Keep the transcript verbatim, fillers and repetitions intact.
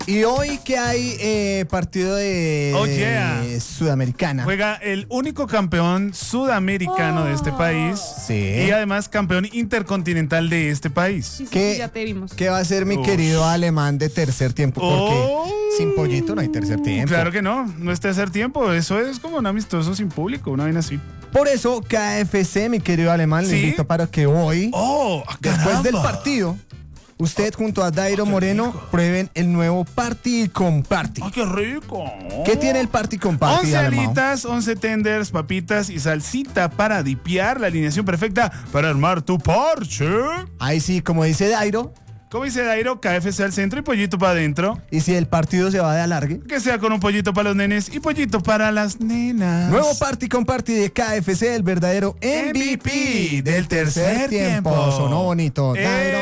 Y hoy que hay eh, partido de Oh, yeah. Sudamericana. Juega el único campeón sudamericano de este país. Sí. Y además campeón intercontinental de este país. Sí, sí, ¿Qué, sí, ya te vimos. ¿Qué va a ser mi Ush. querido alemán de tercer tiempo? Porque Oh. sin pollito no hay tercer tiempo. Claro que no, no es tercer tiempo. Eso es como un amistoso sin público, una vaina así. Por eso, K F C, mi querido alemán, le ¿Sí? invito para que hoy, ¡Oh! después del partido, usted junto a Dairo Oh, qué Moreno rico. prueben el nuevo Party con Party. ¡Ay, qué rico! ¿Qué tiene el Party con Party, once alemán? alitas, once tenders, papitas y salsita para dipear, la alineación perfecta para armar tu parche. Ahí sí, como dice Dairo, Como dice Dairo, K F C al centro y pollito para adentro. y si el partido se va de alargue, Que sea con un pollito para los nenes y pollito para las nenas. nuevo Party con Party de K F C, el verdadero M V P del tercer tiempo. Sonó bonito. Eh. Dairo